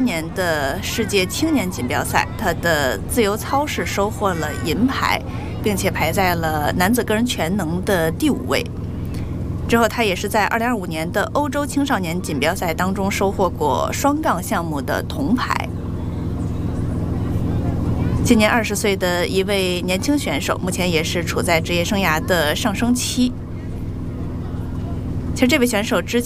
年的世界青年锦标赛，他的自由操是收获了银牌，并且排在了男子个人全能的第5位。之后，他也是在2025年的欧洲青少年锦标赛当中收获过双杠项目的铜牌。今年20岁的一位年轻选手，目前也是处在职业生涯的上升期。其实这位选手之